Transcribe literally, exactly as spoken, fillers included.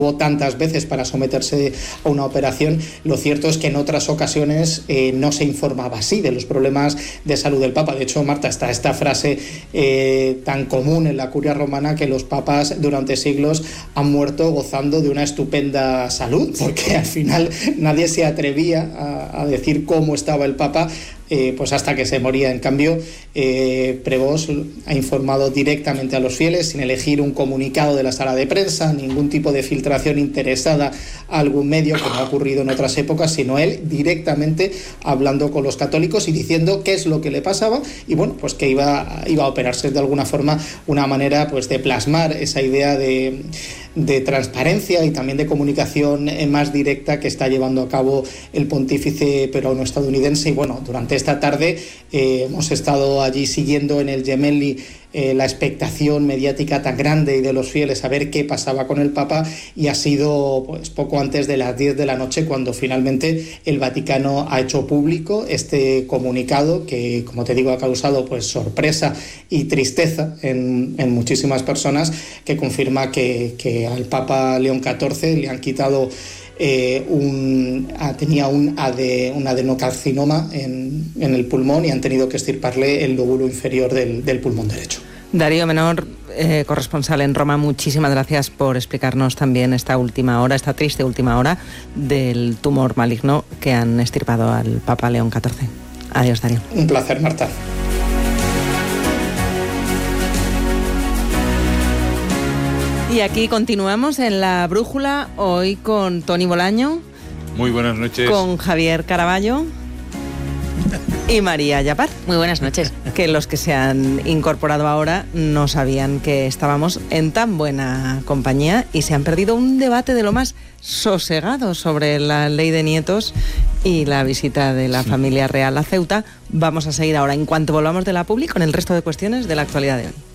tantas veces para someterse a una operación, lo cierto es que en otras ocasiones eh, no se informaba así de los problemas de salud del Papa. De hecho, Marta, está esta frase eh, tan común en la curia romana, que los papas durante siglos han muerto gozando de una estupenda salud, porque al final nadie se atrevía a, a decir cómo estaba el Papa, Eh, pues hasta que se moría. En cambio, eh, Prevost ha informado directamente a los fieles, sin elegir un comunicado de la sala de prensa, ningún tipo de filtración interesada a algún medio, como ha ocurrido en otras épocas, sino él directamente hablando con los católicos y diciendo qué es lo que le pasaba, y bueno, pues que iba, iba a operarse de alguna forma, una manera pues de plasmar esa idea de, de transparencia y también de comunicación más directa que está llevando a cabo el pontífice peruano estadounidense. Y bueno, durante esta tarde eh, hemos estado allí siguiendo en el Gemelli eh, la expectación mediática tan grande y de los fieles a ver qué pasaba con el Papa, y ha sido pues poco antes de las diez de la noche cuando finalmente el Vaticano ha hecho público este comunicado que, como te digo, ha causado pues sorpresa y tristeza en, en muchísimas personas, que confirma que, que al Papa León catorce le han quitado Eh, un, ah, tenía un, ade, un adenocarcinoma en, en el pulmón, y han tenido que extirparle el lóbulo inferior del, del pulmón derecho. Darío Menor, eh, corresponsal en Roma, muchísimas gracias por explicarnos también esta última hora, esta triste última hora del tumor maligno que han extirpado al Papa León catorce. Adiós, Darío. Un placer, Marta. Y aquí continuamos en La Brújula, hoy con Toni Bolaño. Muy buenas noches. Con Javier Caraballo y María Yapar. Muy buenas noches. Que los que se han incorporado ahora no sabían que estábamos en tan buena compañía y se han perdido un debate de lo más sosegado sobre la ley de nietos y la visita de la sí. familia real a Ceuta. Vamos a seguir ahora, en cuanto volvamos de la publi, con el resto de cuestiones de la actualidad de hoy.